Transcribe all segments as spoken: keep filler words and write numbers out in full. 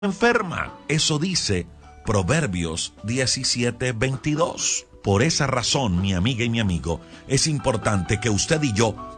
enferma. Eso dice Proverbios diecisiete veintidós. Por esa razón, mi amiga y mi amigo, es importante que usted y yo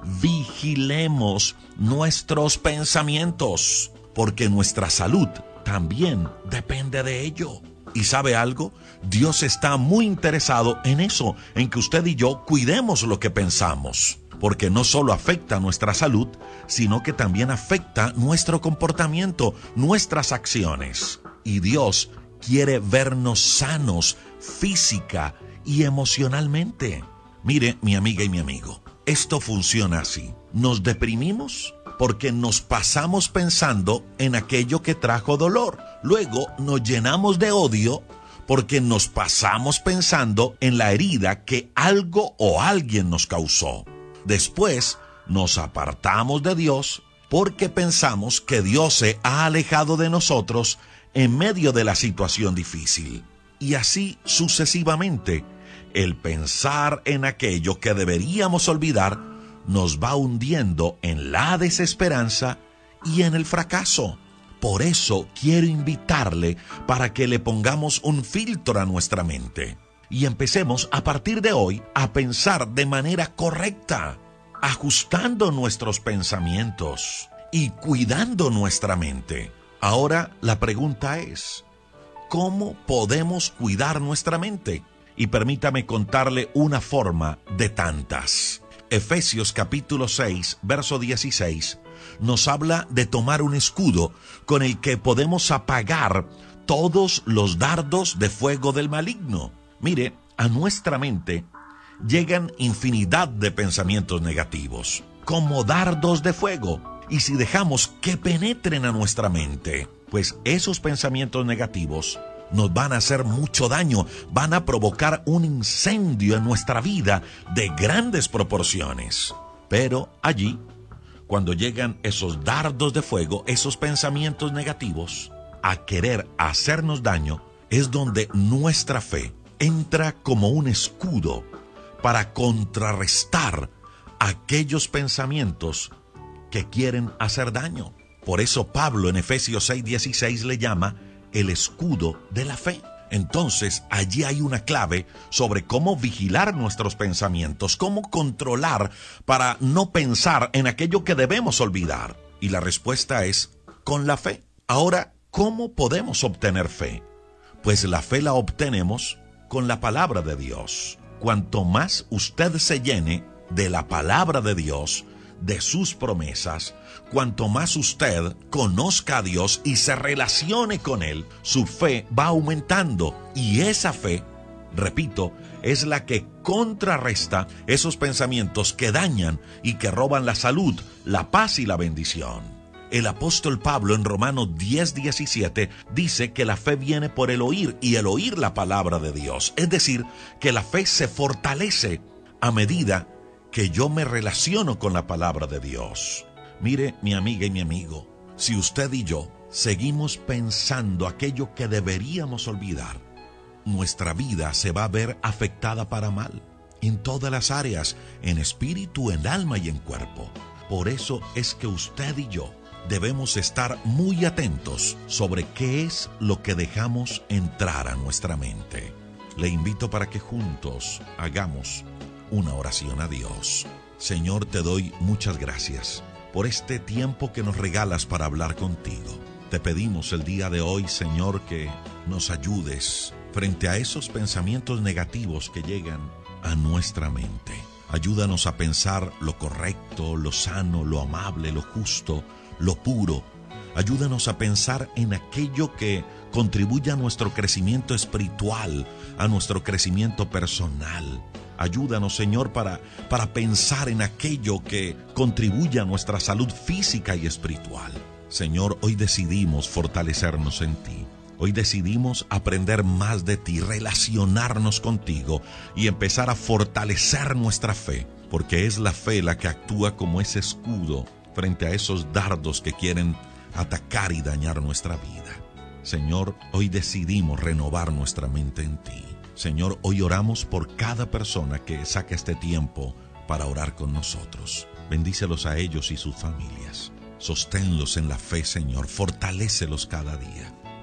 vigilemos nuestros pensamientos, porque nuestra salud también depende de ello. ¿Y sabe algo? Dios está muy interesado en eso, en que usted y yo cuidemos lo que pensamos, porque no solo afecta nuestra salud, sino que también afecta nuestro comportamiento, nuestras acciones. Y Dios quiere vernos sanos física y emocionalmente. Mire, mi amiga y mi amigo, esto funciona así. Nos deprimimos porque nos pasamos pensando en aquello que trajo dolor. Luego nos llenamos de odio porque nos pasamos pensando en la herida que algo o alguien nos causó. Después nos apartamos de Dios porque pensamos que Dios se ha alejado de nosotros en medio de la situación difícil. Y así sucesivamente. El pensar en aquello que deberíamos olvidar nos va hundiendo en la desesperanza y en el fracaso. Por eso quiero invitarle para que le pongamos un filtro a nuestra mente y empecemos a partir de hoy a pensar de manera correcta, ajustando nuestros pensamientos y cuidando nuestra mente. Ahora la pregunta es, ¿cómo podemos cuidar nuestra mente? Y permítame contarle una forma de tantas. Efesios capítulo seis, verso dieciséis, nos habla de tomar un escudo con el que podemos apagar todos los dardos de fuego del maligno. Mire, a nuestra mente llegan infinidad de pensamientos negativos, como dardos de fuego. Y si dejamos que penetren a nuestra mente, pues esos pensamientos negativos nos van a hacer mucho daño, van a provocar un incendio en nuestra vida de grandes proporciones. Pero allí, cuando llegan esos dardos de fuego, esos pensamientos negativos, a querer hacernos daño, es donde nuestra fe entra como un escudo para contrarrestar aquellos pensamientos que quieren hacer daño. Por eso Pablo en Efesios seis dieciséis le llama el escudo de la fe. Entonces, allí hay una clave sobre cómo vigilar nuestros pensamientos, cómo controlar para no pensar en aquello que debemos olvidar. Y la respuesta es con la fe. Ahora, ¿cómo podemos obtener fe? Pues la fe la obtenemos con la palabra de Dios. Cuanto más usted se llene de la palabra de Dios, de sus promesas, cuanto más usted conozca a Dios y se relacione con Él, su fe va aumentando. Y esa fe, repito, es la que contrarresta esos pensamientos que dañan y que roban la salud, la paz y la bendición. El apóstol Pablo en Romanos diez diecisiete dice que la fe viene por el oír y el oír la palabra de Dios. Es decir, que la fe se fortalece a medida que yo me relaciono con la palabra de Dios. Mire, mi amiga y mi amigo, si usted y yo seguimos pensando aquello que deberíamos olvidar, nuestra vida se va a ver afectada para mal, en todas las áreas, en espíritu, en alma y en cuerpo. Por eso es que usted y yo debemos estar muy atentos sobre qué es lo que dejamos entrar a nuestra mente. Le invito para que juntos hagamos una oración a Dios. Señor, te doy muchas gracias por este tiempo que nos regalas para hablar contigo. Te pedimos el día de hoy, Señor, que nos ayudes frente a esos pensamientos negativos que llegan a nuestra mente. Ayúdanos a pensar lo correcto, lo sano, lo amable, lo justo, lo puro. Ayúdanos a pensar en aquello que contribuya a nuestro crecimiento espiritual, a nuestro crecimiento personal. Ayúdanos, Señor, para, para pensar en aquello que contribuye a nuestra salud física y espiritual. Señor, hoy decidimos fortalecernos en ti. Hoy decidimos aprender más de ti, relacionarnos contigo y empezar a fortalecer nuestra fe, porque es la fe la que actúa como ese escudo frente a esos dardos que quieren atacar y dañar nuestra vida. Señor, hoy decidimos renovar nuestra mente en ti. Señor, hoy oramos por cada persona que saca este tiempo para orar con nosotros. Bendícelos a ellos y sus familias. Sosténlos en la fe, Señor. Fortalécelos cada día.